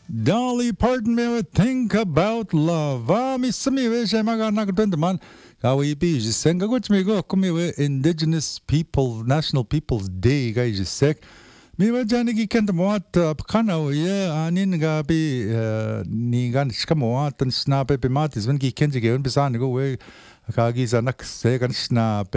Dolly Parton me would think about love. Miss me wish I maga nagtwent man. Kawi bi jiseng kagot me go kumi we Indigenous People National People's Day guy jisek. Mi wa jani gi kent moat kana ye anin ga bi ni gan shka moat an snape be matis when gi kent ge un bisan go we kagi zanak se gan snape